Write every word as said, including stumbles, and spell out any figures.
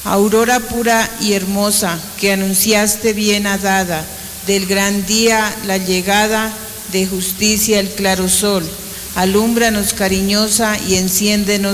Aurora pura y hermosa, que anunciaste bien dada, del gran día la llegada, de justicia el claro sol, alúmbranos cariñosa y enciéndenos